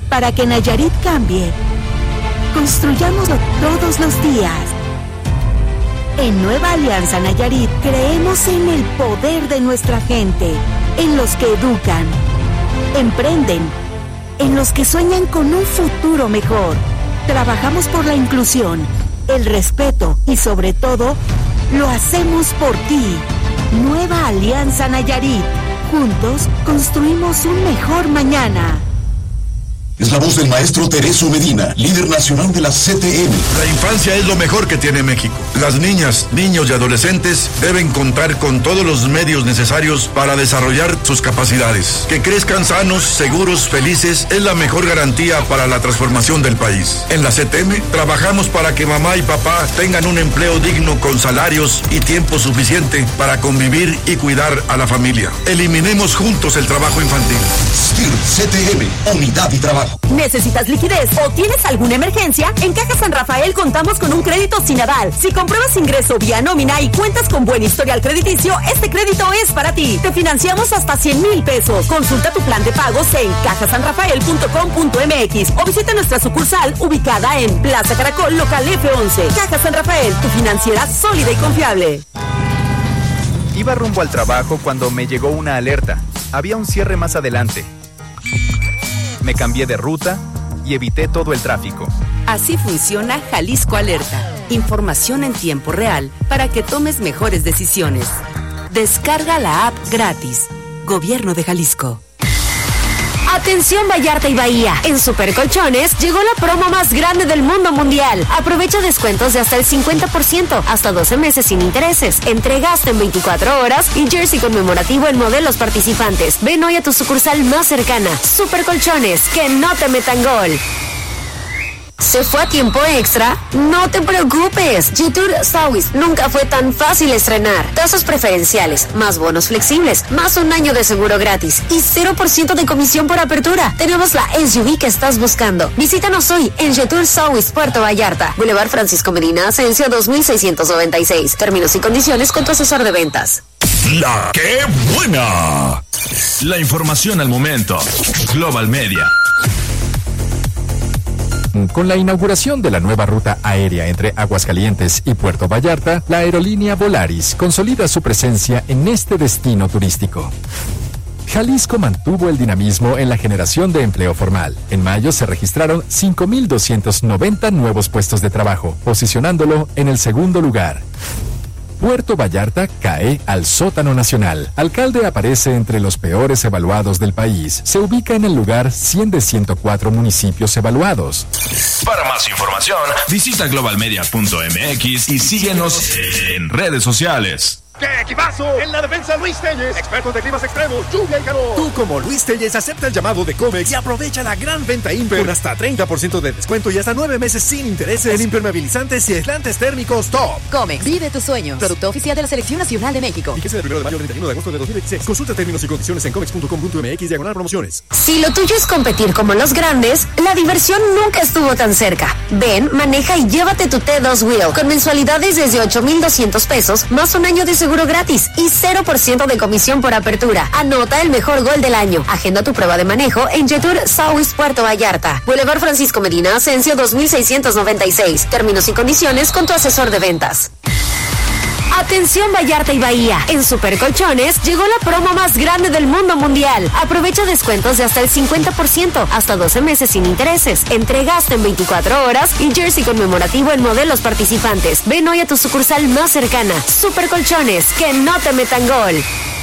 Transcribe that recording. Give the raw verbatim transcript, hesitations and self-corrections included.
para que Nayarit cambie. Construyámoslo todos los días. En Nueva Alianza Nayarit creemos en el poder de nuestra gente, en los que educan, emprenden, en los que sueñan con un futuro mejor. Trabajamos por la inclusión, el respeto y sobre todo, lo hacemos por ti. Nueva Alianza Nayarit. Juntos construimos un mejor mañana. Es la voz del maestro Tereso Medina, líder nacional de la C T M. La infancia es lo mejor que tiene México. Las niñas, niños y adolescentes deben contar con todos los medios necesarios para desarrollar sus capacidades. Que crezcan sanos, seguros, felices es la mejor garantía para la transformación del país. En la C T M trabajamos para que mamá y papá tengan un empleo digno con salarios y tiempo suficiente para convivir y cuidar a la familia. Eliminemos juntos el trabajo infantil. S T I R C T M, unidad y trabajo. ¿Necesitas liquidez o tienes alguna emergencia? En Caja San Rafael contamos con un crédito sin aval. Si compruebas ingreso vía nómina y cuentas con buen historial crediticio, este crédito es para ti. Te financiamos hasta cien mil pesos. Consulta tu plan de pagos en caja san rafael punto com punto m x o visita nuestra sucursal ubicada en Plaza Caracol, local F once. Caja San Rafael, tu financiera sólida y confiable. Iba rumbo al trabajo cuando me llegó una alerta. Había un cierre más adelante. Me cambié de ruta y evité todo el tráfico. Así funciona Jalisco Alerta. Información en tiempo real para que tomes mejores decisiones. Descarga la app gratis. Gobierno de Jalisco. Atención Vallarta y Bahía, en Super Colchones llegó la promo más grande del mundo mundial. Aprovecha descuentos de hasta el cincuenta por ciento, hasta doce meses sin intereses. Entregaste en veinticuatro horas y jersey conmemorativo en modelos participantes. Ven hoy a tu sucursal más cercana. Super Colchones, que no te metan gol. ¿Se fue a tiempo extra? No te preocupes. Jetour Sawis nunca fue tan fácil estrenar. Tasas preferenciales, más bonos flexibles, más un año de seguro gratis y cero por ciento de comisión por apertura. Tenemos la S U V que estás buscando. Visítanos hoy en Jetour Sawis, Puerto Vallarta. Boulevard Francisco Medina, Asensio dos mil seiscientos noventa y seis. Términos y condiciones con tu asesor de ventas. La ¡Qué buena! La información al momento. Global Media. Con la inauguración de la nueva ruta aérea entre Aguascalientes y Puerto Vallarta, la aerolínea Volaris consolida su presencia en este destino turístico. Jalisco mantuvo el dinamismo en la generación de empleo formal. En mayo se registraron cinco mil doscientos noventa nuevos puestos de trabajo, posicionándolo en el segundo lugar. Puerto Vallarta cae al sótano nacional. Alcalde aparece entre los peores evaluados del país. Se ubica en el lugar cien de ciento cuatro municipios evaluados. Para más información, visita global media punto m x y síguenos en redes sociales. ¡Qué equipazo! En la defensa, Luis Telles, expertos de climas extremos, lluvia y calor. Tú, como Luis Telles, acepta el llamado de Comex y aprovecha la gran venta Imper con hasta treinta por ciento de descuento y hasta nueve meses sin intereses en impermeabilizantes y aislantes térmicos top. Comex, vive tus sueños. Producto oficial de la Selección Nacional de México. Fíjese del primero de mayo al treinta y uno de agosto de dos mil veintiséis. Consulta términos y condiciones en comex punto com punto m x diagonal promociones. Si lo tuyo es competir como los grandes, la diversión nunca estuvo tan cerca. Ven, maneja y llévate tu T dos Wheel con mensualidades desde ocho mil doscientos pesos más un año de seguro gratis y cero por ciento de comisión por apertura. Anota el mejor gol del año. Agenda tu prueba de manejo en Jetour Sawis, Puerto Vallarta. Boulevard Francisco Medina, Asensio dos mil seiscientos noventa y seis. Términos y condiciones con tu asesor de ventas. Atención Vallarta y Bahía, en Super Colchones llegó la promo más grande del mundo mundial. Aprovecha descuentos de hasta el cincuenta por ciento, hasta doce meses sin intereses. Entregaste en veinticuatro horas y jersey conmemorativo en modelos participantes. Ven hoy a tu sucursal más cercana. Super Colchones, que no te metan gol.